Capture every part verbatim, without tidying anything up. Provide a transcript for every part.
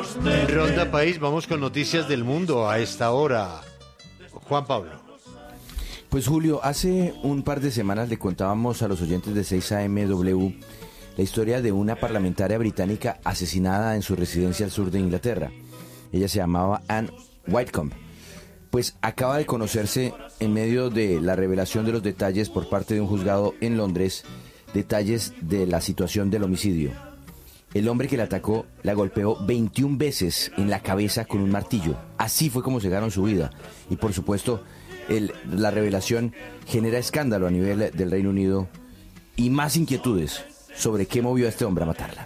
Ronda País, vamos con noticias del mundo a esta hora. Juan Pablo. Pues Julio, hace un par de semanas le contábamos a los oyentes de seis A M W la historia de una parlamentaria británica asesinada en su residencia al sur de Inglaterra. Ella se llamaba Anne Whitcomb. Pues acaba de conocerse, en medio de la revelación de los detalles por parte de un juzgado en Londres, detalles de la situación del homicidio. El hombre que la atacó la golpeó veintiuna veces en la cabeza con un martillo. Así fue como se ganó su vida. Y por supuesto, el, la revelación genera escándalo a nivel del Reino Unido y más inquietudes sobre qué movió a este hombre a matarla.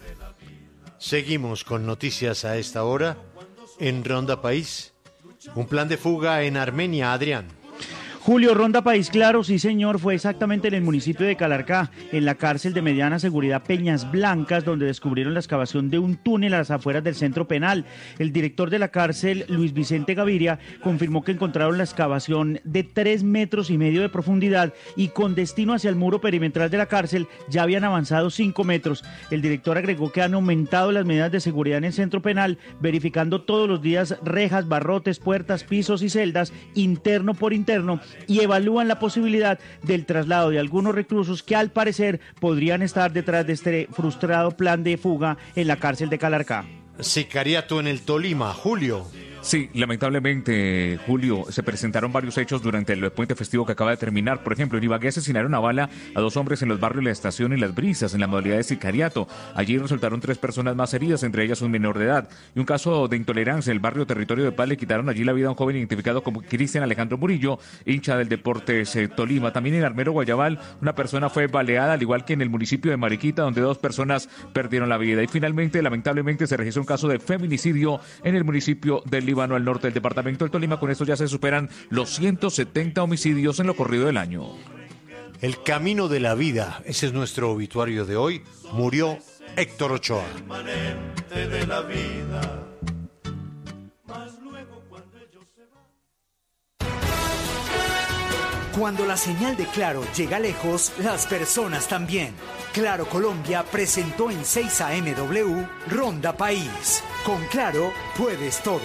Seguimos con noticias a esta hora en Ronda País. Un plan de fuga en Armenia, Adrián. Julio, Ronda País Claro, sí señor, fue exactamente en el municipio de Calarcá, en la cárcel de mediana seguridad Peñas Blancas, donde descubrieron la excavación de un túnel a las afueras del centro penal. El director de la cárcel, Luis Vicente Gaviria, confirmó que encontraron la excavación de tres metros y medio de profundidad y con destino hacia el muro perimetral de la cárcel ya habían avanzado cinco metros. El director agregó que han aumentado las medidas de seguridad en el centro penal, verificando todos los días rejas, barrotes, puertas, pisos y celdas, interno por interno, y evalúan la posibilidad del traslado de algunos reclusos que al parecer podrían estar detrás de este frustrado plan de fuga en la cárcel de Calarcá. Sicariato en el Tolima, Julio. Sí, lamentablemente, Julio, se presentaron varios hechos durante el puente festivo que acaba de terminar. Por ejemplo, en Ibagué asesinaron a bala a dos hombres en los barrios La Estación y Las Brisas, en la modalidad de sicariato. Allí resultaron tres personas más heridas, entre ellas un menor de edad. Y un caso de intolerancia en el barrio Territorio de Paz, le quitaron allí la vida a un joven identificado como Cristian Alejandro Murillo, hincha del Deportes eh, Tolima. También en Armero, Guayabal, una persona fue baleada, al igual que en el municipio de Mariquita, donde dos personas perdieron la vida. Y finalmente, lamentablemente, se registró un caso de feminicidio en el municipio de Líbano, al norte del departamento del Tolima. Con esto ya se superan los ciento setenta homicidios en lo corrido del año. El camino de la vida, ese es nuestro obituario de hoy. Murió Héctor Ochoa. De la vida. Cuando la señal de Claro llega lejos, las personas también. Claro Colombia presentó en seis A M W Ronda País. Con Claro puedes todo.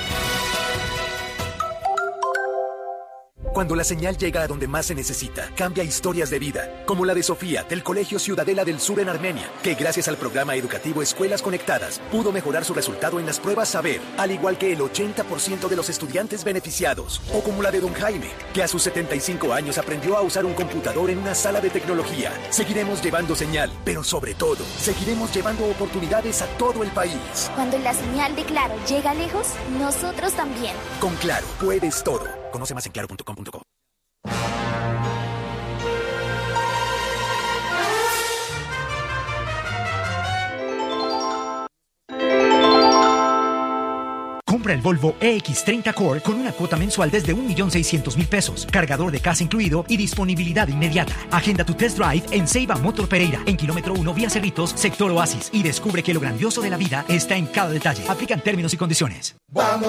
Cuando la señal llega a donde más se necesita, cambia historias de vida, como la de Sofía, del Colegio Ciudadela del Sur en Armenia, que gracias al programa educativo Escuelas Conectadas, pudo mejorar su resultado en las pruebas Saber, al igual que el ochenta por ciento de los estudiantes beneficiados. O como la de don Jaime, que a sus setenta y cinco años aprendió a usar un computador en una sala de tecnología. Seguiremos llevando señal, pero sobre todo, seguiremos llevando oportunidades a todo el país. Cuando la señal de Claro llega lejos, nosotros también. Con Claro, puedes todo. Conoce más en claro punto com punto co. Compra el Volvo E X treinta Core con una cuota mensual desde un millón seiscientos mil pesos, cargador de casa incluido y disponibilidad inmediata. Agenda tu test drive en Ceiba Motor Pereira, en kilómetro uno, vía Cerritos, sector Oasis, y descubre que lo grandioso de la vida está en cada detalle. Aplican términos y condiciones. Vamos.